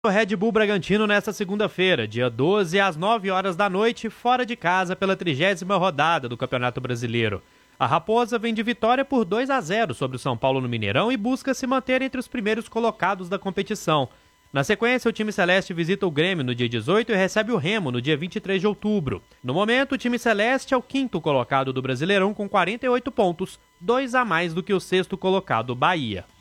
O Red Bull Bragantino nesta segunda-feira, dia 12, às 9 horas da noite, fora de casa pela 30ª rodada do Campeonato Brasileiro. A Raposa vem de vitória por 2-0 sobre o São Paulo no Mineirão e busca se manter entre os primeiros colocados da competição. Na sequência, o time celeste visita o Grêmio no dia 18 e recebe o Remo no dia 23 de outubro. No momento, o time celeste é o 5º colocado do Brasileirão com 48 pontos, 2 a mais do que o 6º colocado Bahia.